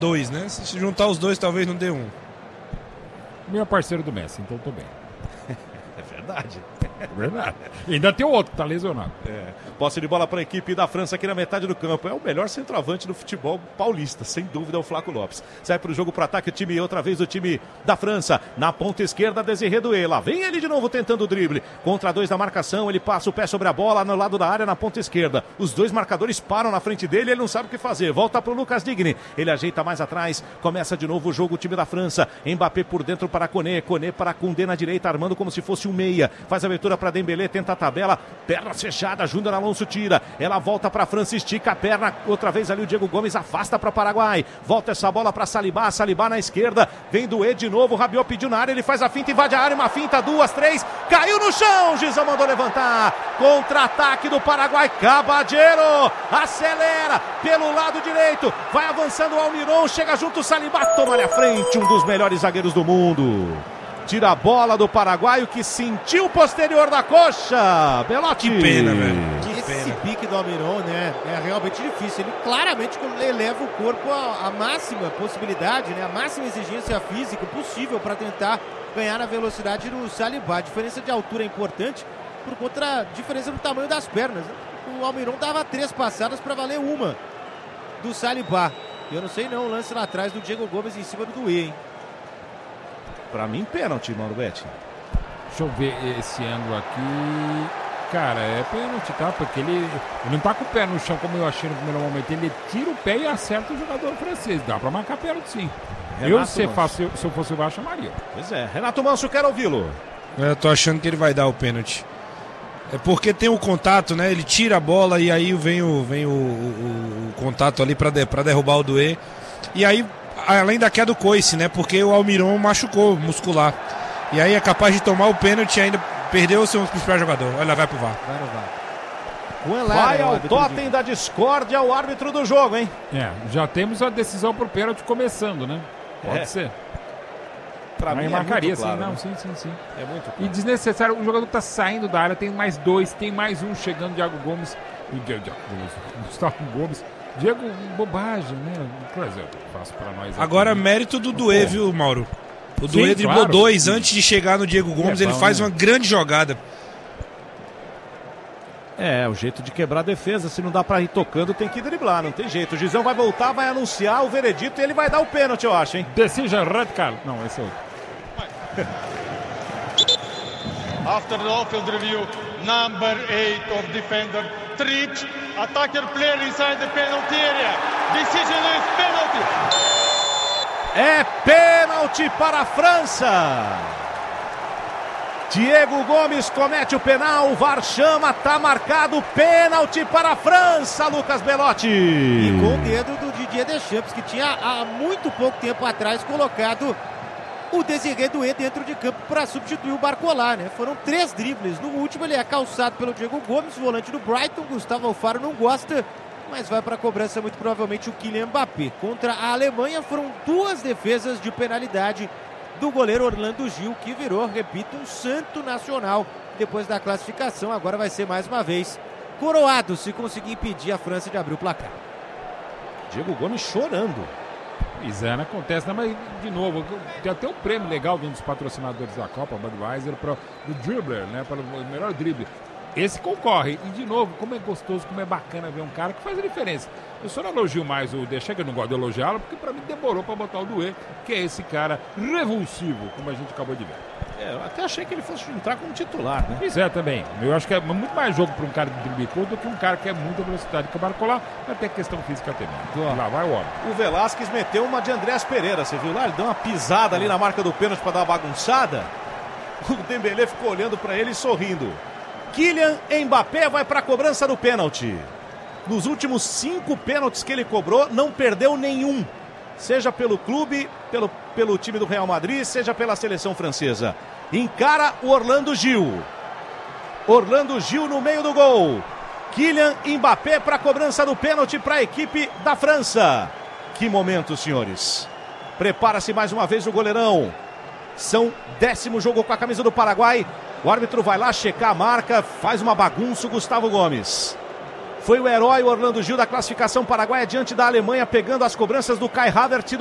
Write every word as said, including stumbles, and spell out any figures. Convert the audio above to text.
dois, né? Se juntar os dois, talvez não dê um. Meu parceiro do Messi, então tô bem. É verdade. É verdade. E ainda tem o outro, tá lesionado. É. Posse de bola para a equipe da França aqui na metade do campo. É o melhor centroavante do futebol paulista, sem dúvida, é o Flaco Lopes. Sai para o jogo para ataque o time, outra vez o time da França. Na ponta esquerda, Désiré Doué. Lá vem ele de novo tentando o drible. Contra dois da marcação, ele passa o pé sobre a bola no lado da área, na ponta esquerda. Os dois marcadores param na frente dele, ele não sabe o que fazer. Volta para o Lucas Digne. Ele ajeita mais atrás. Começa de novo o jogo, o time da França. Mbappé por dentro para Koné. Koné para Koundé na direita, armando como se fosse um meia. Faz a abertura para Dembélé, tenta a tabela. Pernas fechadas, Júnior Alonso tira. Ela volta para a França, estica a perna. Outra vez ali o Diego Gomes afasta para o Paraguai. Volta essa bola para Saliba. Saliba na esquerda. Vem Doué de novo. Rabiot pediu na área. Ele faz a finta, invade a área. Uma finta, duas, três. Caiu no chão. Gisão mandou levantar. Contra-ataque do Paraguai. Caballero acelera pelo lado direito. Vai avançando o Almiron. Chega junto o Saliba. Toma-lhe à frente. Um dos melhores zagueiros do mundo. Tira a bola do paraguaio que sentiu o posterior da coxa. Belotti. Que pena, velho. Que Esse pena. Pique do Almiron, né? É realmente difícil. Ele claramente eleva o corpo à, à máxima possibilidade, né? A máxima exigência física possível para tentar ganhar na velocidade do Saliba. A diferença de altura é importante por conta da diferença no tamanho das pernas. O Almiron dava três passadas para valer uma do Saliba. Eu não sei não, o lance lá atrás do Diego Gomes em cima do Doué, hein? Pra mim, pênalti, Mauro Betti. Deixa eu ver esse ângulo aqui. Cara, é pênalti, tá? Porque ele, ele não tá com o pé no chão, como eu achei no primeiro momento. Ele tira o pé e acerta o jogador francês. Dá pra marcar pênalti, sim. Renato eu, se, faço, se eu fosse o Vasco, chamaria. Pois é. Renato Manso, quero ouvi-lo. Eu tô achando que ele vai dar o pênalti. É porque tem o contato, né? Ele tira a bola e aí vem o, vem o, o, o contato ali pra, de, pra derrubar o Doué. E aí, além da queda do coice, né? Porque o Almiron machucou muscular. E aí é capaz de tomar o pênalti e ainda perdeu o seu principal jogador. Olha, vai pro V A R. Vai no V A R. Vai ao totem da discórdia o árbitro do jogo, hein? É, já temos a decisão por pênalti começando, né? Pode É. ser. Pra Aí mim marcaria, é muito claro, sim, não, né? sim, sim, sim. É muito claro. E desnecessário, o jogador que tá saindo da área, tem mais dois, tem mais um chegando, Diego Gomes. E Diego Gomes, Gustavo Gomes. Diego, bobagem, né? Quer dizer, eu faço pra nós aqui. Agora, mérito do Doué, viu, Mauro? O Doué Sim, driblou claro. dois antes de chegar no Diego Gomes. É Ele bom, faz né? uma grande jogada. É, o jeito de quebrar a defesa. Se não dá pra ir tocando, tem que driblar. Não tem jeito. O Gisão vai voltar, vai anunciar o veredito e ele vai dar o pênalti, eu acho, hein? Decision red card. Não, esse é outro. After the off-field review, number eight of defender tripped, attacker player inside the penalty area. Decision is penalty. É pênalti para a França. Diego Gomes comete o penal, o V A R chama, tá marcado pênalti para a França, Lucas Belotti. E com o dedo do Didier Deschamps, que tinha há muito pouco tempo atrás colocado o Désiré Doué dentro de campo para substituir o Barcola, né? Foram três dribles. No último ele é calçado pelo Diego Gomes, volante do Brighton. Gustavo Alfaro não gosta, mas vai para a cobrança muito provavelmente o Kylian Mbappé. Contra a Alemanha foram duas defesas de penalidade do goleiro Orlando Gil, que virou, repito, um santo nacional depois da classificação. Agora vai ser mais uma vez coroado se conseguir impedir a França de abrir o placar. Diego Gomes chorando. Pois é, não acontece, né? Mas, de novo, tem até um prêmio legal de um dos patrocinadores da Copa, Budweiser, para o dribbler, né? Para o melhor drible. Esse concorre. E, de novo, como é gostoso, como é bacana ver um cara que faz a diferença. Eu só não elogio mais o Deixa, que eu não gosto de elogiá-lo, porque para mim demorou para botar o Doué, que é esse cara revulsivo, como a gente acabou de ver. É, eu até achei que ele fosse entrar como titular, né? Pois é, também. Eu acho que é muito mais jogo para um cara de drible curto do que um cara que é muita velocidade que o Barcola, até questão física também. Lá vai o homem. O Velasquez meteu uma de Andrés Pereira, você viu lá? Ele deu uma pisada ali na marca do pênalti para dar uma bagunçada. O Dembélé ficou olhando para ele e sorrindo. Kylian Mbappé vai para a cobrança do pênalti. Nos últimos cinco pênaltis que ele cobrou, não perdeu nenhum. Seja pelo clube, pelo, pelo time do Real Madrid, seja pela seleção francesa. Encara o Orlando Gil. Orlando Gil no meio do gol. Kylian Mbappé para a cobrança do pênalti para a equipe da França. Que momento, senhores. Prepara-se mais uma vez o goleirão. São décimo jogo com a camisa do Paraguai. O árbitro vai lá checar a marca, faz uma bagunça o Gustavo Gomes. foi o herói, o Orlando Gil, da classificação paraguaia diante da Alemanha, pegando as cobranças do Kai Havertz.